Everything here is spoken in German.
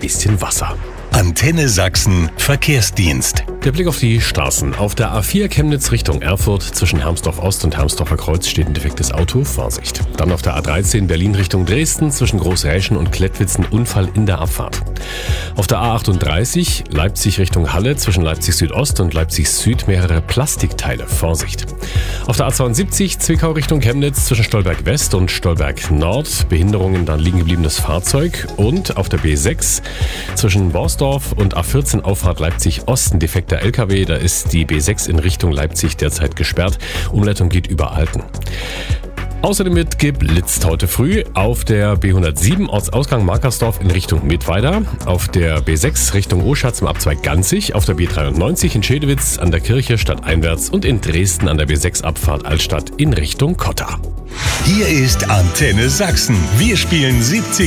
bisschen Wasser. Antenne Sachsen Verkehrsdienst. Der Blick auf die Straßen. Auf der A4 Chemnitz Richtung Erfurt zwischen Hermsdorf Ost und Hermsdorfer Kreuz steht ein defektes Auto. Vorsicht. Dann auf der A13 Berlin Richtung Dresden zwischen Großräschen und Klettwitz ein Unfall in der Abfahrt. Auf der A38 Leipzig Richtung Halle zwischen Leipzig Südost und Leipzig Süd mehrere Plastikteile. Vorsicht. Auf der A72 Zwickau Richtung Chemnitz zwischen Stolberg West und Stolberg Nord Behinderungen, dann liegen gebliebenes Fahrzeug. Und auf der B6 zwischen Borsdorf und A14 Auffahrt Leipzig Osten defekter LKW. Da ist die B6 in Richtung Leipzig derzeit gesperrt. Umleitung geht über Alten. Außerdem wird geblitzt heute früh auf der B107 Ortsausgang Markersdorf in Richtung Mittweida, auf der B6 Richtung Oschatz im Abzweig Ganzig, auf der B93 in Schedewitz an der Kirche stadteinwärts und in Dresden an der B6 Abfahrt Altstadt in Richtung Kotta. Hier ist Antenne Sachsen. Wir spielen 70